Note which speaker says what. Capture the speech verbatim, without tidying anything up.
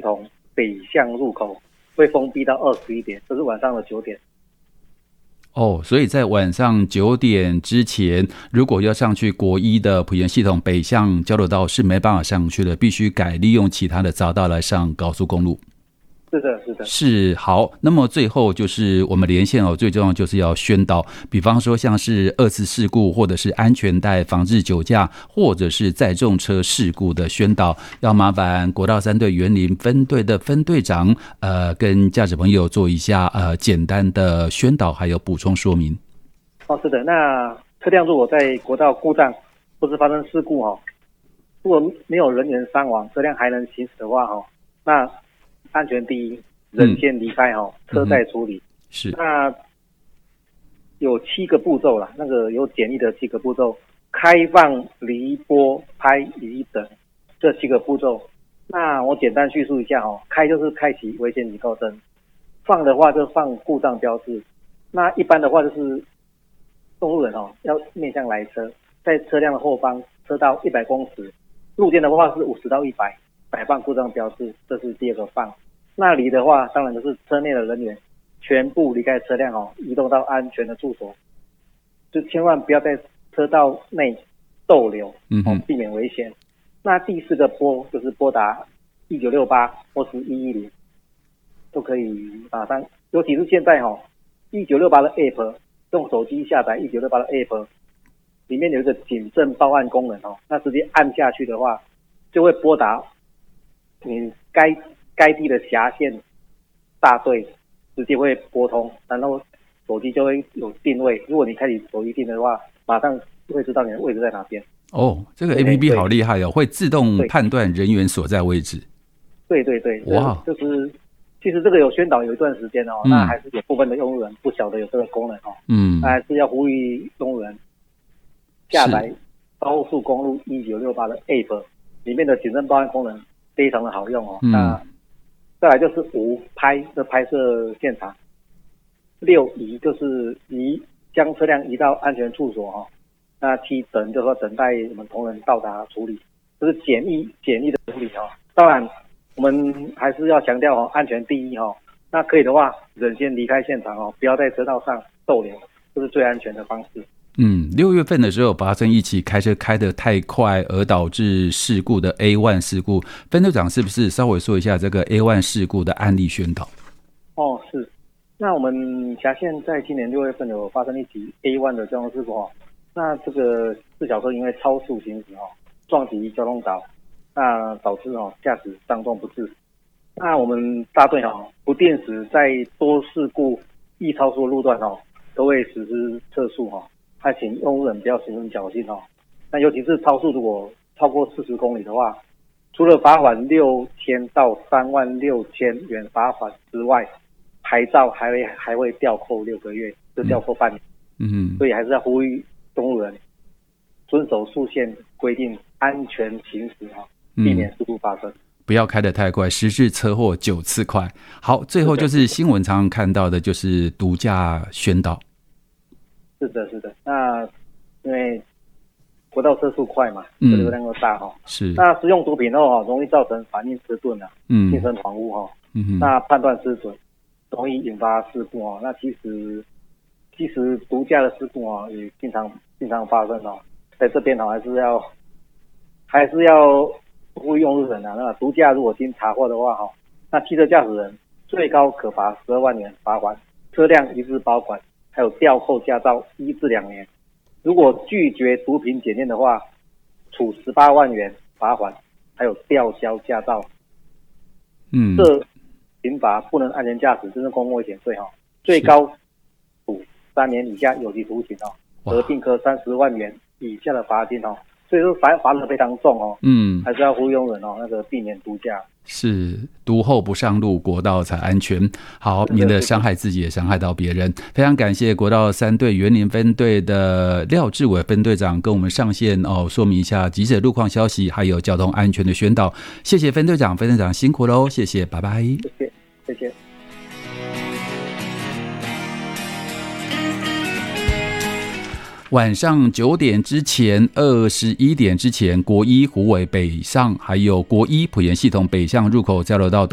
Speaker 1: 统北向入口会封闭到二十一点，这是晚上的九点。
Speaker 2: 哦，所以在晚上九点之前，如果要上去国一的埔盐系统北向交流道是没办法上去的，必须改利用其他的匝道来上高速公路。
Speaker 1: 是的，是的，
Speaker 2: 是。好，那么最后就是我们连线哦，最重要就是要宣导，比方说像是二次事故，或者是安全带防治酒驾，或者是载重车事故的宣导，要麻烦国道三队员林分队的分队长，呃，跟驾驶朋友做一下呃简单的宣导，还有补充说明。
Speaker 1: 哦，是的，那车辆如果在国道故障或是发生事故哦，如果没有人员伤亡，车辆还能行驶的话哦，那安全第一，人先离开哦，嗯、车再处理。
Speaker 2: 是。
Speaker 1: 那有七个步骤啦，那个有简易的七个步骤，开放、离拨、拍、移等这七个步骤。那我简单叙述一下哦，开就是开启危险警告灯，放的话就放故障标志。那一般的话就是动路人哦要面向来车，在车辆的后方车道一百公尺，路肩的话是五十到一百。摆放故障标志，这是第二个放。那离的话，当然就是车内的人员全部离开车辆哦，移动到安全的住所，就千万不要在车道内逗留，
Speaker 2: 嗯
Speaker 1: 哦，避免危险。那第四个拨就是拨打一九六八或是一一零，都可以马上，尤其是现在哦，一九六八的 app 用手机下载一九六八的 app， 里面有一个警政报案功能哦，那直接按下去的话，就会拨打你该该地的辖县大队，直接会拨通，然后手机就会有定位。如果你开启手机定的话，马上会知道你的位置在哪边。
Speaker 2: 哦，这个 A P P 好厉害哦，会自动判断人员所在位置。
Speaker 1: 对对对，
Speaker 2: 哇，
Speaker 1: 就是其实这个有宣导有一段时间哦，嗯、那还是有部分的用户人不晓得有这个功能哦。
Speaker 2: 嗯，
Speaker 1: 那还是要呼吁用户人下载高速公路一九六八的 app， 里面的警政报案功能非常的好用哦。
Speaker 2: 嗯、
Speaker 1: 那再来就是五拍的拍摄现场，六移就是移将车辆移到安全处所哦。那七等就是说等待我们同仁到达处理，这是简易简易的处理哦。当然我们还是要强调哦，安全第一哦。那可以的话，人先离开现场哦，不要在车道上逗留，这是最安全的方式。
Speaker 2: 嗯，六月份的时候发生一起开车开得太快而导致事故的 A 一 事故，分队长是不是稍微说一下这个 A 一 事故的案例宣导？
Speaker 1: 哦，是。那我们辖县在今年六月份有发生一起 A 一 的交通事故哦。那这个自小车因为超速行驶哦，撞击交通岛，那导致哦驾驶伤重不治。那我们大队哦不定时在多事故易超速路段哦都会实施测速哦。还请用户人不要行人侥幸哦。那尤其是超速，如果超过四十公里的话，除了罚款六千到三万六千元罚款之外，牌照还会还会吊扣六个月，就吊扣半年。
Speaker 2: 嗯，
Speaker 1: 所以还是要呼吁用户人遵守速限规定，安全行驶哈，避免事故发生。嗯，
Speaker 2: 不要开得太快，十次车祸九次快。好，最后就是新闻常常看到的就是毒驾宣导。
Speaker 1: 是的，是的。那因为国道车速快嘛，
Speaker 2: 嗯，
Speaker 1: 流量又大哈，
Speaker 2: 是。
Speaker 1: 那使用毒品后容易造成反应迟钝啊，
Speaker 2: 嗯，
Speaker 1: 精神恍惚哈，
Speaker 2: 嗯，
Speaker 1: 那判断失准，容易引发事故哦。那其实其实毒驾的事故啊，也经常经常发生哦。在这边哦，还是要还是要呼吁用路人啊，那毒驾如果经查获的话哈，那汽车驾驶人最高可罚十二万元罚款，车辆一日保管。还有吊扣驾照一至两年，如果拒绝毒品检验的话，处十八万元罚款，还有吊销驾照。
Speaker 2: 嗯，
Speaker 1: 这刑罚不能安全驾驶，这是公共危险罪哈，最高处三年以下有期徒刑哦，合并科三十万元以下的罚金哦。所以说罚罚得非常重哦，
Speaker 2: 嗯，
Speaker 1: 还是要呼吁用人哦，那个避免毒驾。
Speaker 2: 是，毒后不上路，国道才安全。好，免得伤害自己也伤害到别人。非常感谢国道三队员林分队的廖志伟分队长跟我们上线哦，说明一下即时路况消息，还有交通安全的宣导。谢谢分队长，分队长辛苦喽，谢谢，拜拜。谢
Speaker 1: 谢，谢谢。
Speaker 2: 晚上九点之前，二十一点之前，国一虎尾北上，还有国一埔盐系统北向入口交流道都